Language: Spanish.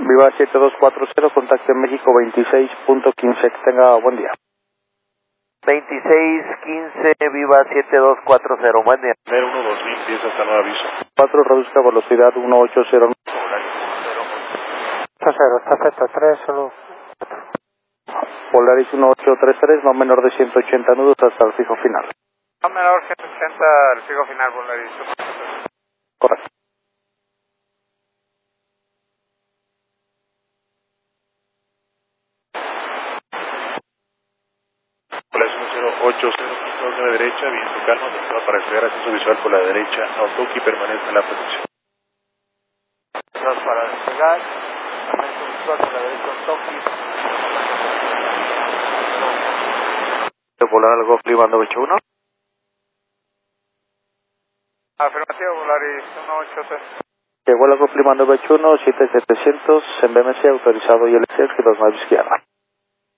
Viva 7240, contacto en México 26.15, que tenga buen día. 2615, Viva 7240, buen día. 01-2010 hasta nuevo aviso. 4, reduzca velocidad 1809. 80, está 3, solo. Polaris 1833, no menor de 180 nudos hasta el fijo final. No menor 180 al fijo final, Polaris. Correcto. Polaris 1080, de derecha, viento calma, para acceder a acceso visual por la derecha, no toque y permanezca en la posición. Para despegar, acceso visual por la derecha, no toque. Volar al Golf Lima 981. Afirmativo, Polaris 180. Llegó al Golf Lima 981, 7700, en BMC autorizado y el exceso 29 izquierda.